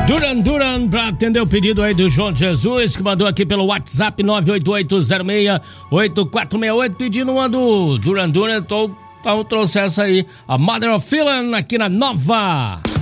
Duran, pra atender o pedido aí do João Jesus, que mandou aqui pelo WhatsApp 988068468, pedindo uma do Duran, então trouxe essa aí, a Mother of Feeling aqui na Nova.